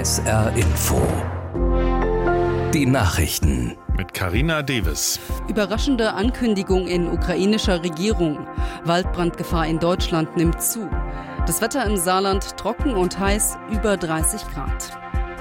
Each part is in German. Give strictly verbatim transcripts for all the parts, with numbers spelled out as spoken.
S R Info. Die Nachrichten. Mit Carina Deves. Überraschende Ankündigung in ukrainischer Regierung. Waldbrandgefahr in Deutschland nimmt zu. Das Wetter im Saarland trocken und heiß, über dreißig Grad.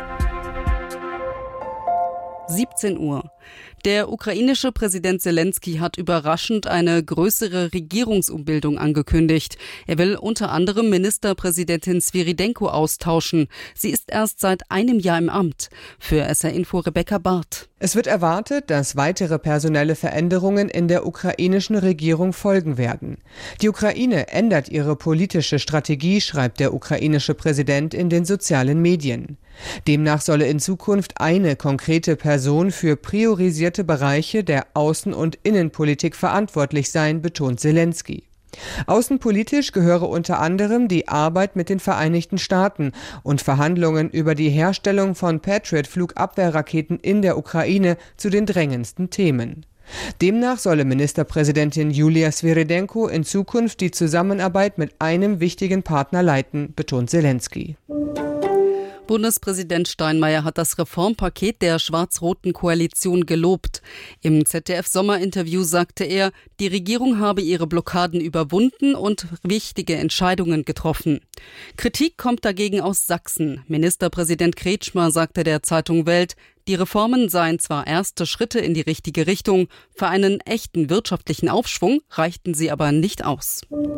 siebzehn Uhr. Der ukrainische Präsident Selenskyj hat überraschend eine größere Regierungsumbildung angekündigt. Er will unter anderem Ministerpräsidentin Svyrydenko austauschen. Sie ist erst seit einem Jahr im Amt. Für S R Info Rebecca Barth. Es wird erwartet, dass weitere personelle Veränderungen in der ukrainischen Regierung folgen werden. Die Ukraine ändert ihre politische Strategie, schreibt der ukrainische Präsident in den sozialen Medien. Demnach solle in Zukunft eine konkrete Person für priorisierte Bereiche der Außen- und Innenpolitik verantwortlich sein, betont Selenskyj. Außenpolitisch gehöre unter anderem die Arbeit mit den Vereinigten Staaten und Verhandlungen über die Herstellung von Patriot-Flugabwehrraketen in der Ukraine zu den drängendsten Themen. Demnach solle Ministerpräsidentin Julia Svyrydenko in Zukunft die Zusammenarbeit mit einem wichtigen Partner leiten, betont Selenskyj. Bundespräsident Steinmeier hat das Reformpaket der schwarz-roten Koalition gelobt. Im Z D F-Sommerinterview sagte er, die Regierung habe ihre Blockaden überwunden und wichtige Entscheidungen getroffen. Kritik kommt dagegen aus Sachsen. Ministerpräsident Kretschmer sagte der Zeitung Welt, die Reformen seien zwar erste Schritte in die richtige Richtung, für einen echten wirtschaftlichen Aufschwung reichten sie aber nicht aus.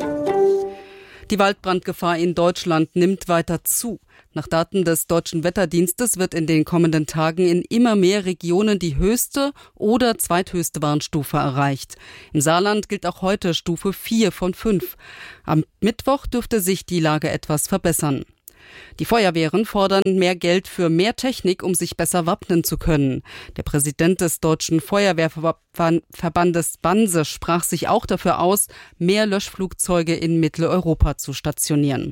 Die Waldbrandgefahr in Deutschland nimmt weiter zu. Nach Daten des Deutschen Wetterdienstes wird in den kommenden Tagen in immer mehr Regionen die höchste oder zweithöchste Warnstufe erreicht. Im Saarland gilt auch heute Stufe vier von fünf. Am Mittwoch dürfte sich die Lage etwas verbessern. Die Feuerwehren fordern mehr Geld für mehr Technik, um sich besser wappnen zu können. Der Präsident des Deutschen Feuerwehrverbandes Banse sprach sich auch dafür aus, mehr Löschflugzeuge in Mitteleuropa zu stationieren.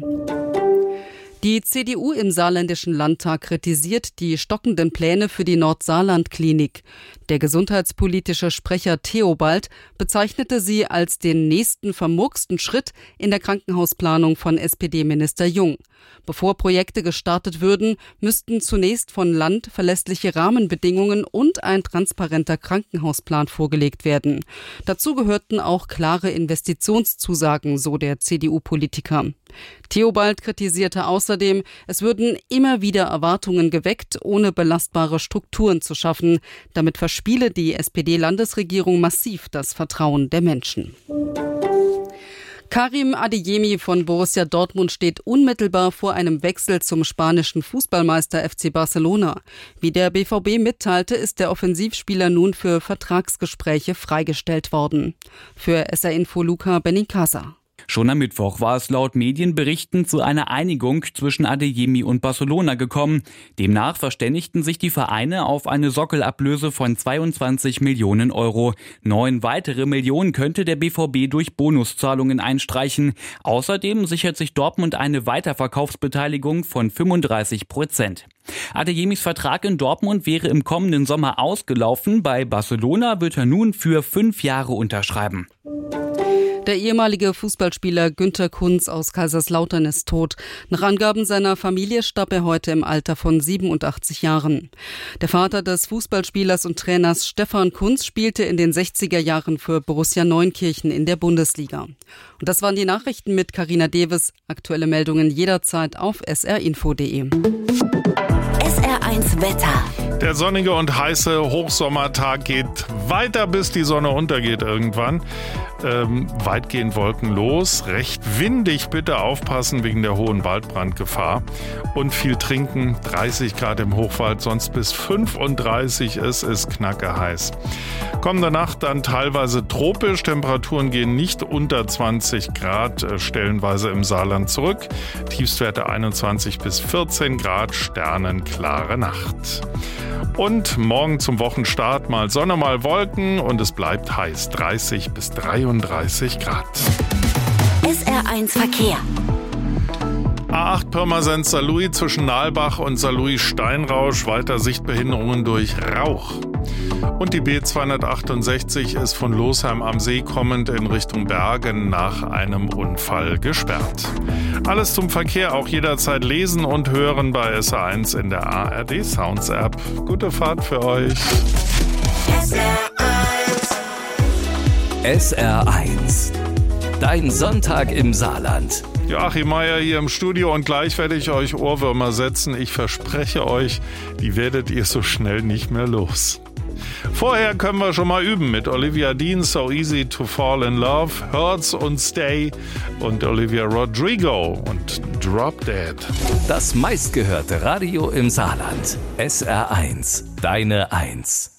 Die C D U im Saarländischen Landtag kritisiert die stockenden Pläne für die Nordsaarland-Klinik. Der gesundheitspolitische Sprecher Theobald bezeichnete sie als den nächsten vermurksten Schritt in der Krankenhausplanung von S P D-Minister Jung. Bevor Projekte gestartet würden, müssten zunächst von Land verlässliche Rahmenbedingungen und ein transparenter Krankenhausplan vorgelegt werden. Dazu gehörten auch klare Investitionszusagen, so der C D U-Politiker. Theobald kritisierte außerdem, es würden immer wieder Erwartungen geweckt, ohne belastbare Strukturen zu schaffen. Damit verspiele die S P D-Landesregierung massiv das Vertrauen der Menschen. Karim Adeyemi von Borussia Dortmund steht unmittelbar vor einem Wechsel zum spanischen Fußballmeister F C Barcelona. Wie der B V B mitteilte, ist der Offensivspieler nun für Vertragsgespräche freigestellt worden. Für S R Info Luca Benincasa. Schon am Mittwoch war es laut Medienberichten zu einer Einigung zwischen Adeyemi und Barcelona gekommen. Demnach verständigten sich die Vereine auf eine Sockelablöse von zweiundzwanzig Millionen Euro. Neun weitere Millionen könnte der B V B durch Bonuszahlungen einstreichen. Außerdem sichert sich Dortmund eine Weiterverkaufsbeteiligung von fünfunddreißig Prozent. Adeyemis Vertrag in Dortmund wäre im kommenden Sommer ausgelaufen. Bei Barcelona wird er nun für fünf Jahre unterschreiben. Der ehemalige Fußballspieler Günter Kunz aus Kaiserslautern ist tot. Nach Angaben seiner Familie starb er heute im Alter von siebenundachtzig Jahren. Der Vater des Fußballspielers und Trainers Stefan Kunz spielte in den sechziger Jahren für Borussia Neunkirchen in der Bundesliga. Und das waren die Nachrichten mit Carina Deves. Aktuelle Meldungen jederzeit auf s r info punkt d e. S R eins Wetter. Der sonnige und heiße Hochsommertag geht weiter, bis die Sonne untergeht irgendwann. Ähm, weitgehend wolkenlos, recht windig, bitte aufpassen wegen der hohen Waldbrandgefahr. Und viel trinken, dreißig Grad im Hochwald, sonst bis fünfunddreißig, es ist knacke heiß. Kommende Nacht dann teilweise tropisch, Temperaturen gehen nicht unter zwanzig Grad, äh, stellenweise im Saarland zurück. Tiefstwerte einundzwanzig bis vierzehn Grad, sternenklare Nacht. Und morgen zum Wochenstart mal Sonne, mal Wolken und es bleibt heiß, dreißig bis dreiunddreißig Grad. S R eins Verkehr. A acht Pirmasens Saarlouis zwischen Nalbach und Saarlouis-Steinrausch, weiter Sichtbehinderungen durch Rauch. Und die B zweihundertachtundsechzig ist von Losheim am See kommend in Richtung Bergen nach einem Unfall gesperrt. Alles zum Verkehr auch jederzeit lesen und hören bei S R eins in der A R D Sounds App. Gute Fahrt für euch. S R eins. S R eins. Dein Sonntag im Saarland. Joachim Meier hier im Studio und gleich werde ich euch Ohrwürmer setzen. Ich verspreche euch, die werdet ihr so schnell nicht mehr los. Vorher können wir schon mal üben mit Olivia Dean, So Easy to Fall in Love, Hurts und Stay und Olivia Rodrigo und Drop Dead. Das meistgehörte Radio im Saarland. S R eins. Deine Eins.